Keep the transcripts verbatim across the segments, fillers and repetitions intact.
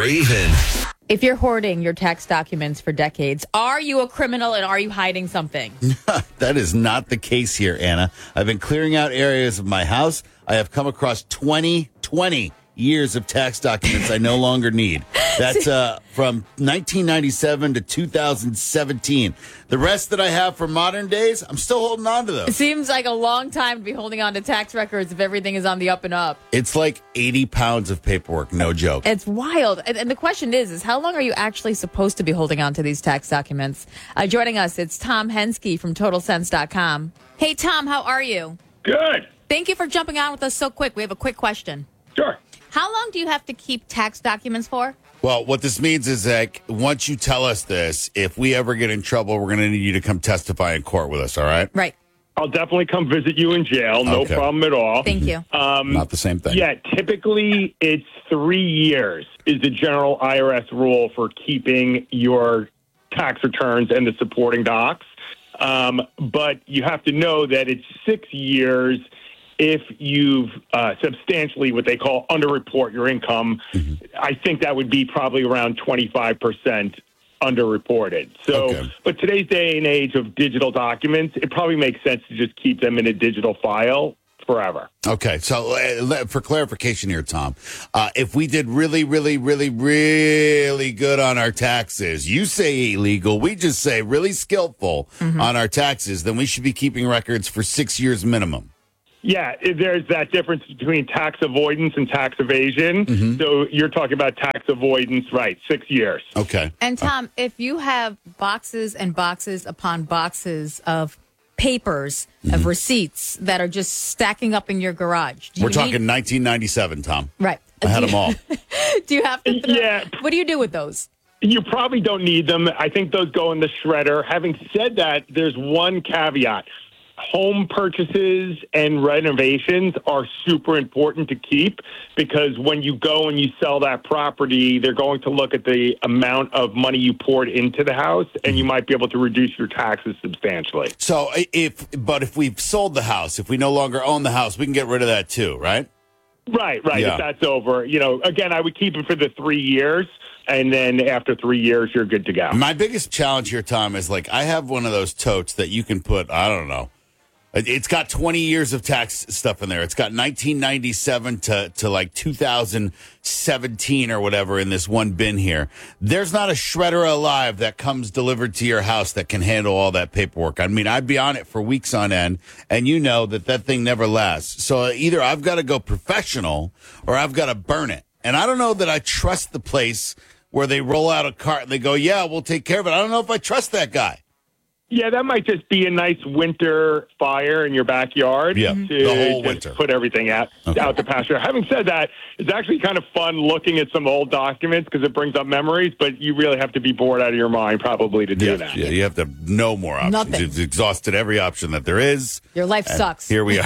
Raven. If you're hoarding your tax documents for decades, are you a criminal and are you hiding something? That is not the case here, Anna. I've been clearing out areas of my house. I have come across twenty, twenty years of tax documents I no longer need. That's uh, from nineteen ninety-seven to two thousand seventeen. The rest that I have from modern days, I'm still holding on to It those. seems like a long time to be holding on to tax records if everything is on the up and up. It's like eighty pounds of paperwork, no joke. It's wild. And, and the question is, is how long are you actually supposed to be holding on to these tax documents? Uh, joining us, it's Tom Henske from Total Sense dot com. Hey, Tom, how are you? Good. Thank you for jumping on with us so quick. We have a quick question. Sure. How long do you have to keep tax documents for? Well, what this means is that once you tell us this, if we ever get in trouble, we're going to need you to come testify in court with us, all right? Right. I'll definitely come visit you in jail. No Okay. problem at all. Thank you. Um, Not the same thing. Yeah, typically it's three years is the general I R S rule for keeping your tax returns and the supporting docs. Um, but you have to know that it's six years if you've uh, substantially what they call underreport your income. Mm-hmm. I think that would be probably around twenty-five percent underreported. So, Okay. But today's day and age of digital documents, it probably makes sense to just keep them in a digital file forever. Okay, so uh, for clarification here, Tom, uh, if we did really, really, really, really good on our taxes, you say illegal, we just say really skillful mm-hmm. on our taxes, then we should be keeping records for six years minimum. Yeah, there's that difference between tax avoidance and tax evasion. Mm-hmm. So you're talking about tax avoidance, right, six years. Okay. And Tom, if you have boxes and boxes upon boxes of papers, mm-hmm. of receipts that are just stacking up in your garage. We're you talking need... nineteen ninety-seven, Tom. Right. I had do them all. You... do you have to throw... Yeah. What do you do with those? You probably don't need them. I think those go in the shredder. Having said that, there's one caveat. Home purchases and renovations are super important to keep because when you go and you sell that property, they're going to look at the amount of money you poured into the house, and you might be able to reduce your taxes substantially. So if, but if we've sold the house, if we no longer own the house, we can get rid of that too, right? Right, right. Yeah. If that's over, you know, again, I would keep it for the three years. And then after three years, you're good to go. My biggest challenge here, Tom, is like I have one of those totes that you can put, I don't know, it's got twenty years of tax stuff in there. It's got nineteen ninety-seven to, to like two thousand seventeen or whatever in this one bin here. There's not a shredder alive that comes delivered to your house that can handle all that paperwork. I mean, I'd be on it for weeks on end, and you know that that thing never lasts. So either I've got to go professional or I've got to burn it. And I don't know that I trust the place where they roll out a cart and they go, yeah, we'll take care of it. I don't know if I trust that guy. Yeah, that might just be a nice winter fire in your backyard. Yeah, to the whole just winter. Put everything out, Okay. out to pasture. Having said that, it's actually kind of fun looking at some old documents because it brings up memories, but you really have to be bored out of your mind probably to do Yeah, that. yeah, you have to have no more options. Nothing. You've exhausted every option that there is. Your life And sucks. Here we are.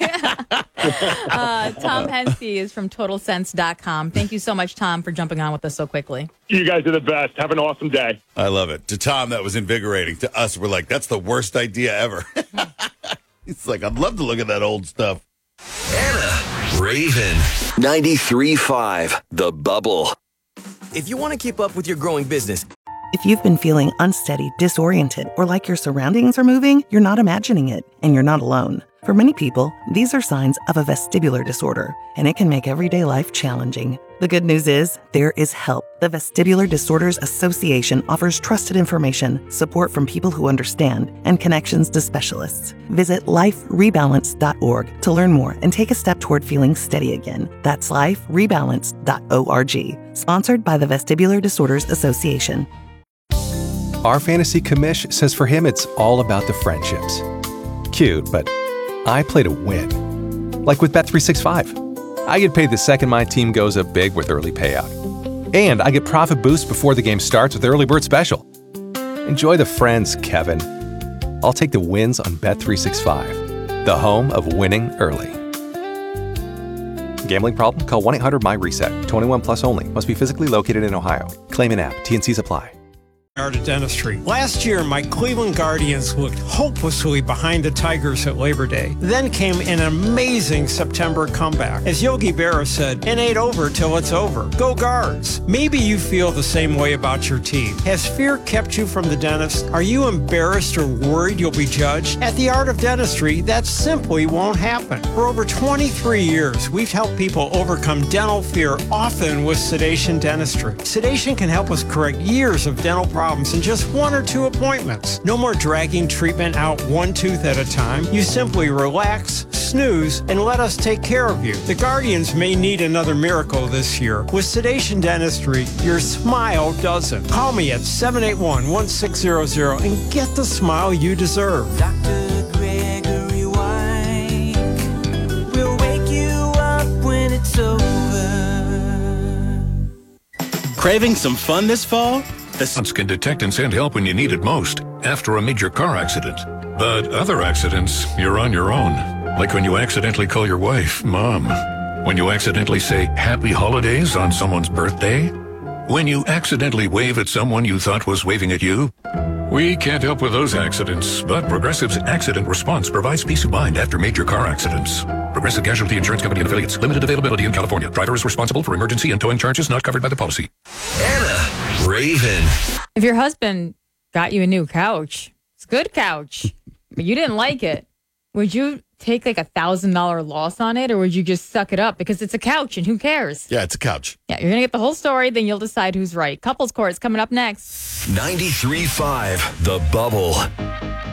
uh, Tom Henske is from Total Sense dot com. Thank you so much, Tom, for jumping on with us so quickly. You guys are the best. Have an awesome day. I love it. To Tom, that was invigorating. To us, we're like, that's the worst idea ever. It's like, I'd love to look at that old stuff. Anna Raven. ninety-three point five The Bubble. If you want to keep up with your growing business, If you've been feeling unsteady, disoriented, or like your surroundings are moving, you're not imagining it, and you're not alone. For many people, these are signs of a vestibular disorder, and it can make everyday life challenging. The good news is, there is help. The Vestibular Disorders Association offers trusted information, support from people who understand, and connections to specialists. Visit life rebalance dot org to learn more and take a step toward feeling steady again. That's life rebalance dot org. Sponsored by the Vestibular Disorders Association. Our fantasy commish says for him it's all about the friendships. Cute, but I play to win. Like with Bet three sixty-five. I get paid the second my team goes up big with early payout. And I get profit boost before the game starts with early bird special. Enjoy the friends, Kevin. I'll take the wins on Bet three sixty-five, the home of winning early. Gambling problem? Call one eight hundred my reset. twenty-one plus only. Must be physically located in Ohio. Claim in app. T and Cs apply. Art of Dentistry. Last year, my Cleveland Guardians looked hopelessly behind the Tigers at Labor Day. Then came an amazing September comeback. As Yogi Berra said, it ain't over till it's over. Go Guards! Maybe you feel the same way about your teeth. Has fear kept you from the dentist? Are you embarrassed or worried you'll be judged? At the Art of Dentistry, that simply won't happen. For over twenty-three years, we've helped people overcome dental fear, often with sedation dentistry. Sedation can help us correct years of dental problems in just one or two appointments. No more dragging treatment out one tooth at a time. You simply relax, snooze, and let us take care of you. The Guardians may need another miracle this year. With sedation dentistry, your smile doesn't. Call me at seven eight one, one six zero zero and get the smile you deserve. Doctor Gregory White will wake you up when it's over. Craving some fun this fall? The Sons can detect and send help when you need it most, after a major car accident. But other accidents, you're on your own. Like when you accidentally call your wife Mom. When you accidentally say Happy Holidays on someone's birthday. When you accidentally wave at someone you thought was waving at you. We can't help with those accidents, but Progressive's Accident Response provides peace of mind after major car accidents. Progressive Casualty Insurance Company and Affiliates. Limited availability in California. Driver is responsible for emergency and towing charges not covered by the policy. Anna Raven. If your husband got you a new couch, it's a good couch, but you didn't like it, would you take like a thousand dollar loss on it, or would you just suck it up because it's a couch and who cares? Yeah, it's a couch. Yeah, you're gonna get the whole story, then you'll decide who's right. Couples Court's coming up next. ninety-three point five The Bubble.